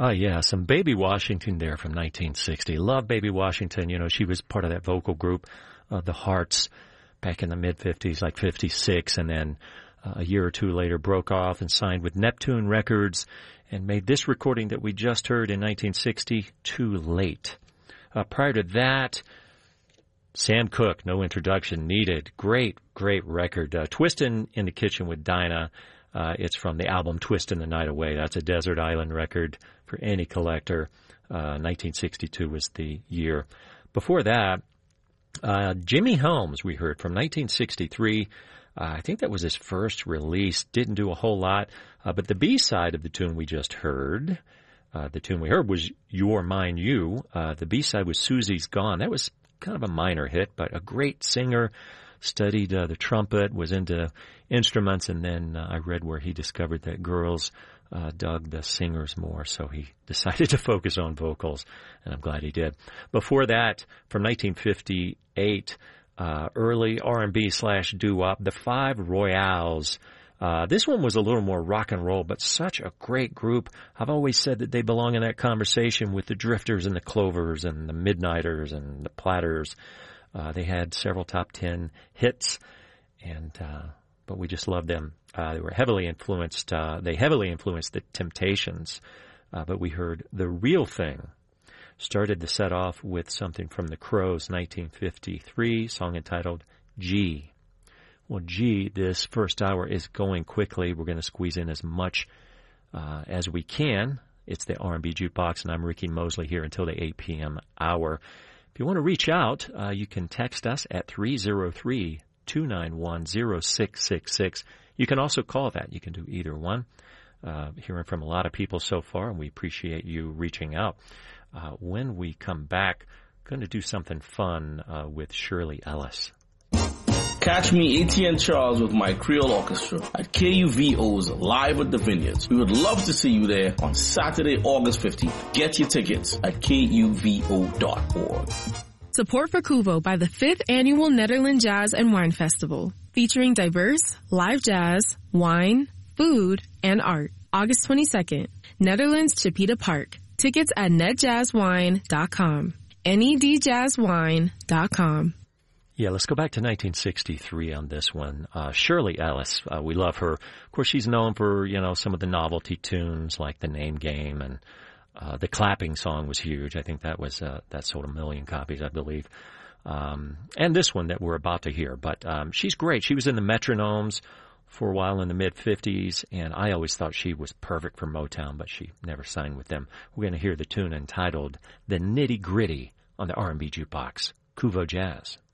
Yeah, some Baby Washington there from 1960. Love Baby Washington. You know, she was part of that vocal group, the Hearts, back in the mid-50s, like 56, and then a year or two later broke off and signed with Neptune Records and made this recording that we just heard in 1960, Too Late. Prior to that, Sam Cooke, no introduction needed. Great, great record. Twistin' in the Kitchen with Dinah. It's from the album Twistin' the Night Away. That's a desert island record for any collector. 1962 was the year. Before that, Jimmy Helms, we heard, from 1963. I think that was his first release. Didn't do a whole lot. But the B-side of the tune we just heard, the tune we heard was You're Mine, You. The B-side was Susie's Gone. That was kind of a minor hit, but a great singer. Studied the trumpet, was into instruments, and then I read where he discovered that girls dug the singers more, so he decided to focus on vocals, and I'm glad he did. Before that, from 1958, early R&B/doo-wop, the Five Royales. This one was a little more rock and roll, but such a great group. I've always said that they belong in that conversation with the Drifters and the Clovers and the Midnighters and the Platters. They had several top 10 hits, and but we just loved them. They were heavily influenced. They heavily influenced the Temptations, but we heard The Real Thing. Started the set off with something from the Crows, 1953, song entitled G. Well, G, this first hour is going quickly. We're going to squeeze in as much as we can. It's the R&B Jukebox, and I'm Ricky Mosley here until the 8 p.m. hour. If you want to reach out, you can text us at 303-291-0666. You can also call that. You can do either one. Hearing from a lot of people so far, and we appreciate you reaching out. When we come back, going to do something fun with Shirley Ellis. Catch me, Etienne Charles, with my Creole Orchestra at KUVO's Live at the Vineyards. We would love to see you there on Saturday, August 15th. Get your tickets at KUVO.org. Support for Kuvo by the 5th Annual Netherlands Jazz and Wine Festival, featuring diverse live jazz, wine, food, and art. August 22nd, Netherlands Chipeta Park. Tickets at netjazzwine.com. NEDjazzwine.com. Yeah, let's go back to 1963 on this one. Shirley Ellis, we love her. Of course, she's known for, some of the novelty tunes like The Name Game, and the Clapping song was huge. I think that sold 1 million copies, I believe. And this one that we're about to hear. But she's great. She was in the Metronomes for a while in the mid-50s, and I always thought she was perfect for Motown, but she never signed with them. We're going to hear the tune entitled The Nitty Gritty on the R&B Jukebox, Kuvo Jazz.